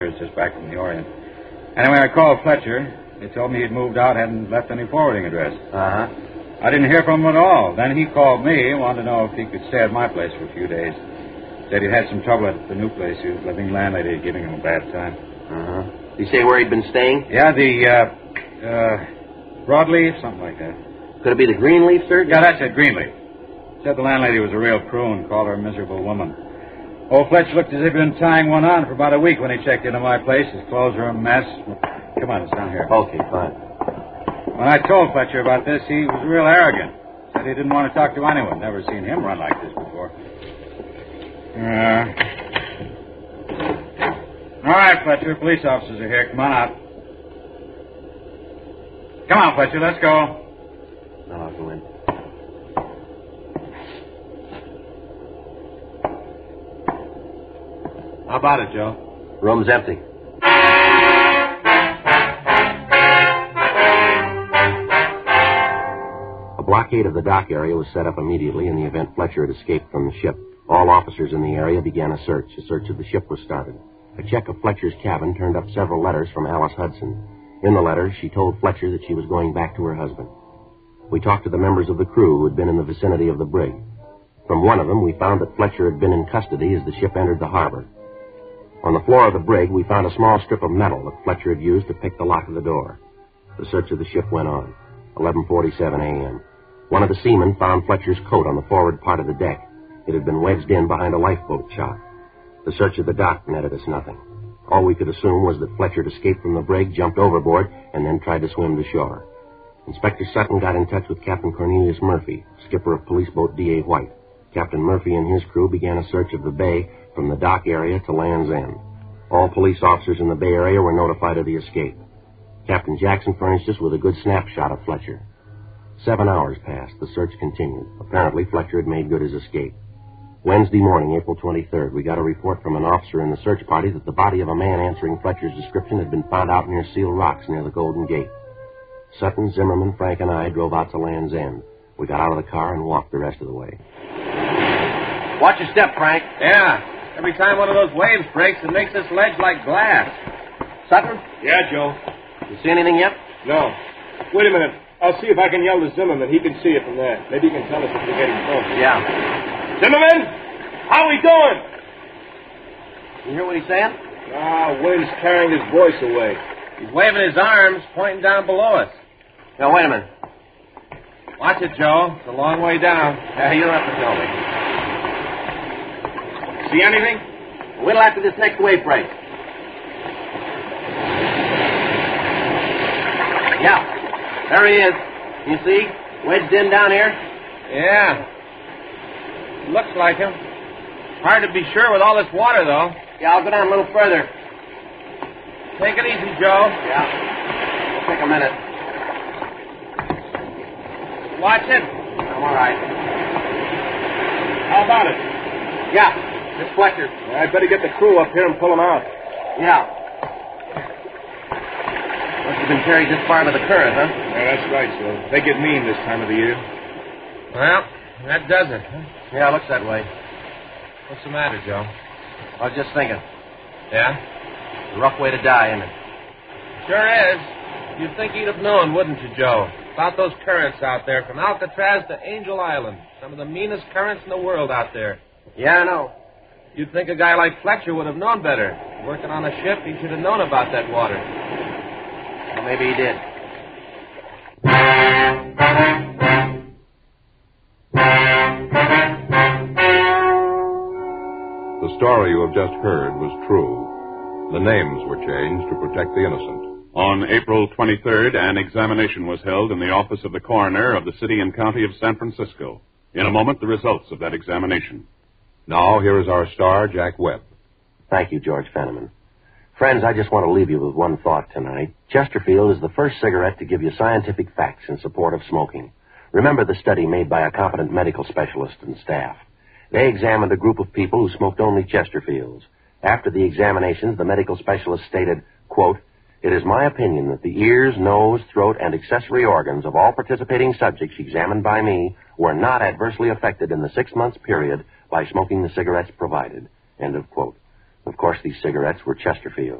It's just back from the Orient. Anyway, I called Fletcher. He told me he'd moved out, hadn't left any forwarding address. Uh-huh. I didn't hear from him at all. Then he called me, wanted to know if he could stay at my place for a few days. Said he'd had some trouble at the new place. His living landlady giving him a bad time. Uh-huh. Did he say where he'd been staying? Yeah, the Broadleaf, something like that. Could it be the Greenleaf, sir? Yeah, that's it, Greenleaf. Said the landlady was a real prune, called her a miserable woman. Old Fletcher looked as if he'd been tying one on for about a week when he checked into my place. His clothes were a mess. Come on, it's down here. Okay, fine. When I told Fletcher about this, he was real arrogant. Said he didn't want to talk to anyone. Never seen him run like this before. All right, Fletcher. Police officers are here. Come on out. Come on, Fletcher. Let's go. No, I'll go in. How about it, Joe? Room's empty. A blockade of the dock area was set up immediately in the event Fletcher had escaped from the ship. All officers in the area began a search. A search of the ship was started. A check of Fletcher's cabin turned up several letters from Alice Hudson. In the letters, she told Fletcher that she was going back to her husband. We talked to the members of the crew who had been in the vicinity of the brig. From one of them, we found that Fletcher had been in custody as the ship entered the harbor. On the floor of the brig, we found a small strip of metal that Fletcher had used to pick the lock of the door. The search of the ship went on. 11:47 a.m. One of the seamen found Fletcher's coat on the forward part of the deck. It had been wedged in behind a lifeboat shot. The search of the dock netted us nothing. All we could assume was that Fletcher had escaped from the brig, jumped overboard, and then tried to swim to shore. Inspector Sutton got in touch with Captain Cornelius Murphy, skipper of police boat D.A. White. Captain Murphy and his crew began a search of the bay from the dock area to Land's End. All police officers in the Bay Area were notified of the escape. Captain Jackson furnished us with a good snapshot of Fletcher. 7 hours passed. The search continued. Apparently, Fletcher had made good his escape. Wednesday morning, April 23rd, we got a report from an officer in the search party that the body of a man answering Fletcher's description had been found out near Seal Rocks near the Golden Gate. Sutton, Zimmerman, Frank, and I drove out to Land's End. We got out of the car and walked the rest of the way. Watch your step, Frank. Yeah. Every time one of those waves breaks, it makes this ledge like glass. Sutton? Yeah, Joe. You see anything yet? No. Wait a minute. I'll see if I can yell to Zimmerman. He can see it from there. Maybe he can tell us if we're getting close. Yeah. Zimmerman? How we doing? You hear what he's saying? Wind's carrying his voice away. He's waving his arms, pointing down below us. Now, wait a minute. Watch it, Joe. It's a long way down. Yeah, you don't have to tell me. See anything? Wait till after this next wave breaks. Yeah. There he is. You see? Wedged in down here. Yeah. Looks like him. Hard to be sure with all this water, though. Yeah, I'll go down a little further. Take it easy, Joe. Yeah. It'll take a minute. Watch it. I'm all right. How about it? Yeah. This Fletcher. I'd better get the crew up here and pull him out. Yeah. Must have been carried this far to the current, huh? Yeah, that's right, Joe. They get mean this time of the year. Well, that does it. Huh? Yeah, it looks that way. What's the matter, Joe? I was just thinking. Yeah? A rough way to die, isn't it? Sure is. You'd think he'd have known, wouldn't you, Joe? About those currents out there from Alcatraz to Angel Island. Some of the meanest currents in the world out there. Yeah, I know. You'd think a guy like Fletcher would have known better. Working on a ship, he should have known about that water. Well, maybe he did. The story you have just heard was true. The names were changed to protect the innocent. On April 23rd, an examination was held in the office of the coroner of the city and county of San Francisco. In a moment, the results of that examination. Now, here is our star, Jack Webb. Thank you, George Fenneman. Friends, I just want to leave you with one thought tonight. Chesterfield is the first cigarette to give you scientific facts in support of smoking. Remember the study made by a competent medical specialist and staff. They examined a group of people who smoked only Chesterfields. After the examinations, the medical specialist stated, quote, "It is my opinion that the ears, nose, throat, and accessory organs of all participating subjects examined by me were not adversely affected in the 6 months period by smoking the cigarettes provided." End of quote. Of course, these cigarettes were Chesterfield.